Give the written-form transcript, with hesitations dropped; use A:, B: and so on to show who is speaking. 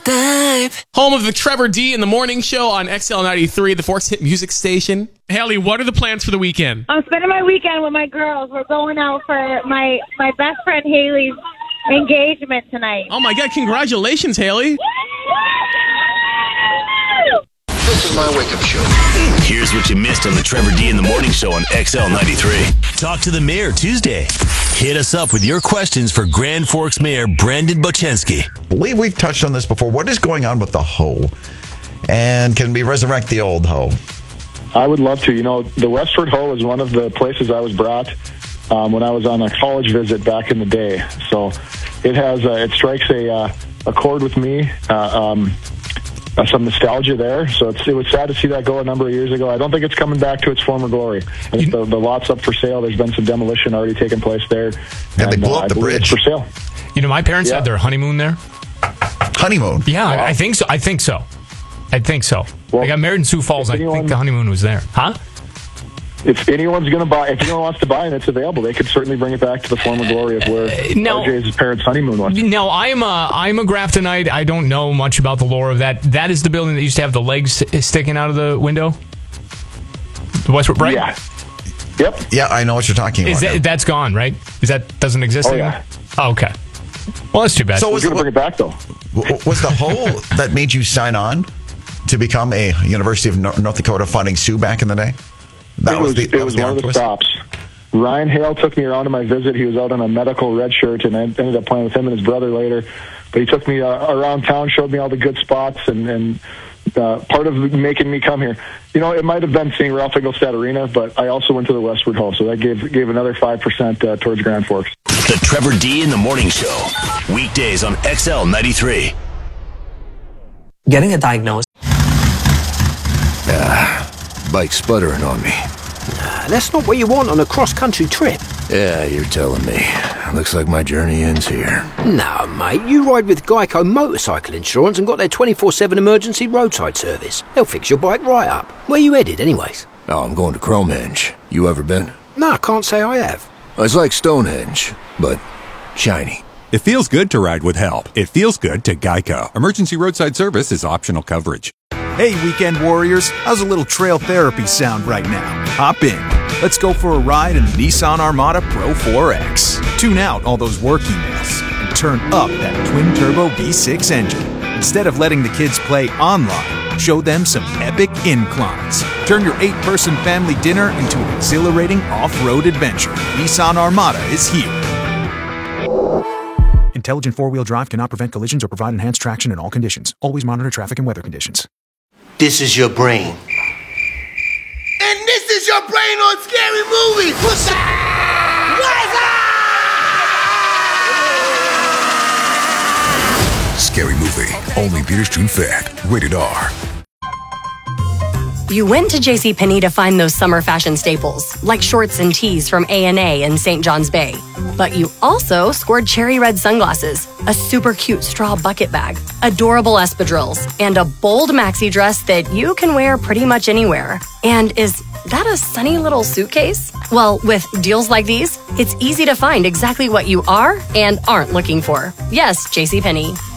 A: Home of the Trevor D in the Morning Show on XL93, the Forks Hit Music Station.
B: Haley, what are the plans for the weekend?
C: I'm spending my weekend with my girls. We're going out for my best friend Haley's engagement tonight.
A: Oh my God, congratulations, Haley.
D: This is my wake-up show.
E: Here's what you missed on the Trevor D in the Morning Show on XL93. Talk to the mayor Tuesday. Hit us up with your questions for Grand Forks Mayor Brandon Bochensky.
F: I believe we've touched on this before. What is going on with the hoe? And can we resurrect the old hoe?
G: I would love to. You know, the Westford Hoe is one of the places I was brought when I was on a college visit back in the day. So it has it strikes a chord with me. Some nostalgia there. So it was sad to see that go a number of years ago. I don't think it's coming back to its former glory. I think the lot's up for sale. There's been some demolition already taking place there.
F: Yeah, they blew up the bridge.
G: It's for sale.
B: You know, my parents had their honeymoon there.
F: Honeymoon?
B: Yeah, wow. I think so. Well, I got married in Sioux Falls. I think the honeymoon was there. Huh?
G: If anyone wants to buy and it's available, they could certainly bring it back to the former glory of where RJ's parents' honeymoon was.
B: No, I'm a Graftonite. I don't know much about the lore of that. That is the building that used to have the legs sticking out of the window? The Westwood, right?
G: Yeah. Yep.
F: Yeah, I know what you're talking about.
B: That's gone, right? Doesn't exist anymore?
G: Yeah.
B: Oh, okay. Well, that's too bad.
G: So we're going to bring it back, though.
F: Was the whole that made you sign on to become a University of North Dakota funding Sioux back in the day?
G: It was one of the stops. Ryan Hale took me around to my visit. He was out on a medical red shirt, and I ended up playing with him and his brother later. But he took me around town, showed me all the good spots, and part of making me come here. You know, it might have been seeing Ralph Engelstad Arena, but I also went to the Westward Hall, so that gave another 5% towards Grand Forks.
E: The Trevor D in the Morning Show. Weekdays on XL93.
H: Getting a diagnosis.
D: Bike sputtering on me.
H: That's not what you want on a cross-country trip.
D: Yeah, you're telling me. Looks like my journey ends here.
H: No, mate, you ride with Geico Motorcycle Insurance and got their 24/7 emergency roadside service. They'll fix your bike right up. Where you headed, anyways?
D: Oh, I'm going to Cromenge. You ever been?
H: No, I can't say I have.
D: It's like Stonehenge, but shiny.
I: It feels good to ride with help. It feels good to Geico. Emergency roadside service is optional coverage.
J: Hey, weekend warriors, how's a little trail therapy sound right now? Hop in. Let's go for a ride in the Nissan Armada Pro 4X. Tune out all those work emails and turn up that twin-turbo V6 engine. Instead of letting the kids play online, show them some epic inclines. Turn your 8-person family dinner into an exhilarating off-road adventure. Nissan Armada is here. Intelligent four-wheel drive cannot prevent collisions or provide enhanced traction in all conditions. Always monitor traffic and weather conditions.
K: This is your brain.
L: And this is your brain on Scary Movie. What's up?
M: Scary Movie. Only theaters June 5th. Rated R.
N: You went to JCPenney to find those summer fashion staples, like shorts and tees from A&A and St. John's Bay. But you also scored cherry red sunglasses, a super cute straw bucket bag, adorable espadrilles, and a bold maxi dress that you can wear pretty much anywhere. And is that a sunny little suitcase? Well, with deals like these, it's easy to find exactly what you are and aren't looking for. Yes, JCPenney.